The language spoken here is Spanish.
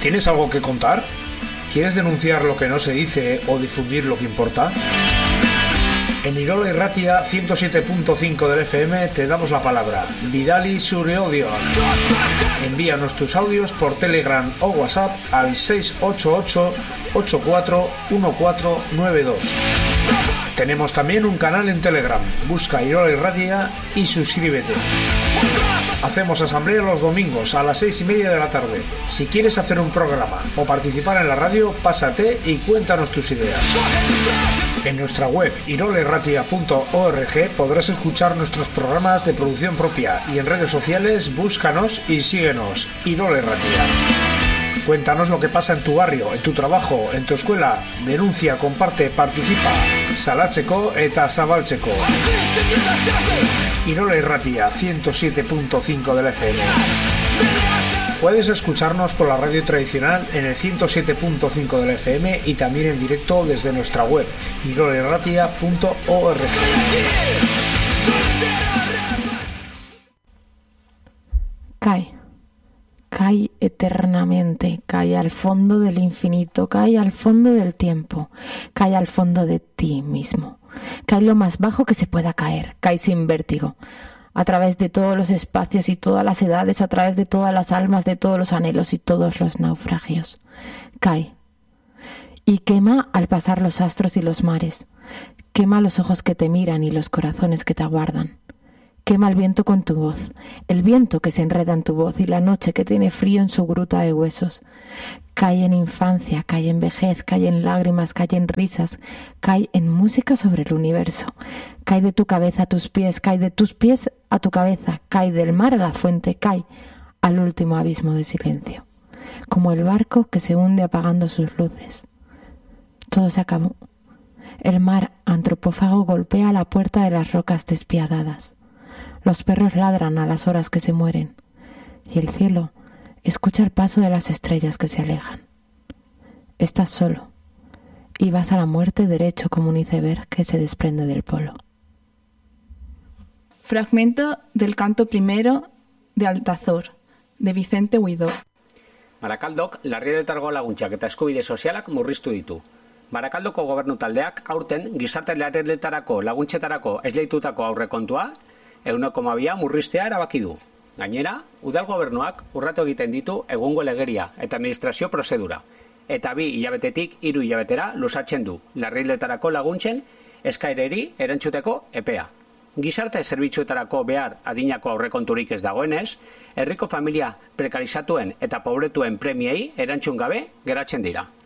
¿Tienes algo que contar? ¿Quieres denunciar lo que no se dice o difundir lo que importa? En Irola Irratia 107.5 del FM te damos la palabra. Bidali zure odio. Envíanos tus audios por Telegram o WhatsApp al 688-841492. Tenemos también un canal en Telegram. Busca Irola Irratia y suscríbete. Hacemos asamblea los domingos a las 6:30 de la tarde. Si quieres hacer un programa o participar en la radio, pásate y cuéntanos tus ideas. En nuestra web irolerratia.org podrás escuchar nuestros programas de producción propia y en redes sociales búscanos y síguenos. Irola Irratia. Cuéntanos lo que pasa en tu barrio, en tu trabajo, en tu escuela. Denuncia, comparte, participa. Salatzeko eta zabaltzeko. Irola Irratia 107.5 del FM. Puedes escucharnos por la radio tradicional en el 107.5 del FM y también en directo desde nuestra web irolerratia.org. Cae eternamente, cae al fondo del infinito, cae al fondo del tiempo, cae al fondo de ti mismo, cae lo más bajo que se pueda caer, cae sin vértigo, a través de todos los espacios y todas las edades, a través de todas las almas, de todos los anhelos y todos los naufragios. Cae y quema al pasar los astros y los mares, quema los ojos que te miran y los corazones que te aguardan. Quema el viento con tu voz, el viento que se enreda en tu voz y la noche que tiene frío en su gruta de huesos. Cae en infancia, cae en vejez, cae en lágrimas, cae en risas, cae en música sobre el universo. Cae de tu cabeza a tus pies, cae de tus pies a tu cabeza, cae del mar a la fuente, cae al último abismo de silencio. Como el barco que se hunde apagando sus luces. Todo se acabó. El mar antropófago golpea la puerta de las rocas despiadadas. Los perros ladran a las horas que se mueren y el cielo escucha el paso de las estrellas que se alejan. Estás solo y vas a la muerte derecho como un iceberg que se desprende del polo. Fragmento del canto primero de Altazor, de Vicente Huidó. Barakaldok larrialdetarako laguntzak eta eskubide sozialak murriztu ditu. Barakaldoko gobernu taldeak aurten gizarte larrialdetarako laguntzetarako esleitutako aurrekontua 1,2 murriztea erabaki du. Gainera, udal gobernuak urratu egiten ditu egungo legeria eta administrazio prozedura. Eta 2 hilabetetik 3 hilabetera luzatzen du larrialdetarako laguntzen eskaereri erantzuteko epea. Gizarte zerbitzuetarako behar adinako aurrekonturik ez dagoenez, herriko familia prekarizatuen eta pobretuen premiei erantzun gabe geratzen dira.